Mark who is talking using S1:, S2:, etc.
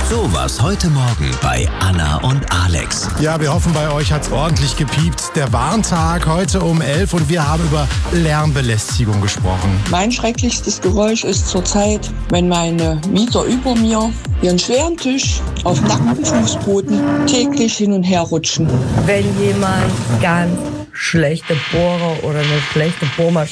S1: So was heute Morgen bei Anna und Alex.
S2: Ja, wir hoffen, bei euch hat's ordentlich gepiept. Der Warntag heute um 11 und wir haben über Lärmbelästigung gesprochen.
S3: Mein schrecklichstes Geräusch ist zurzeit, wenn meine Mieter über mir ihren schweren Tisch auf nacktem Fußboden täglich hin und her rutschen.
S4: Wenn jemand ganz schlechte Bohrer oder eine schlechte Bohrmaschine